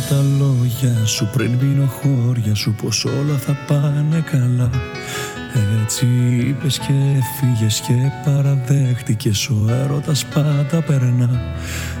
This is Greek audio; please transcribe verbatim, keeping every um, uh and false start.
τα λόγια σου πριν μείνω χώρια σου, πως όλα θα πάνε καλά. Έτσι είπες και φύγες και παραδέχτηκες, ο έρωτας πάντα περνά.